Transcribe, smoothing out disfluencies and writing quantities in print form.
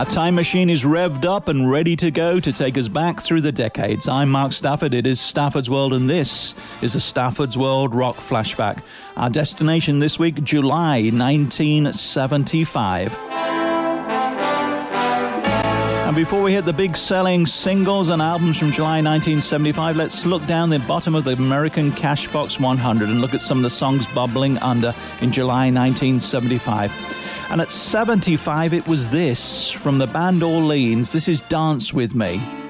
Our time machine is revved up and ready to go to take us back through the decades. I'm Mark Stafford. It is Stafford's World, and this is a Stafford's World rock flashback. Our destination this week, July 1975. And before we hit the big selling singles and albums from July 1975, let's look down the bottom of the American Cashbox 100 and look at some of the songs bubbling under in July 1975. And at 75, it was this from the band Orleans. This is Dance With Me.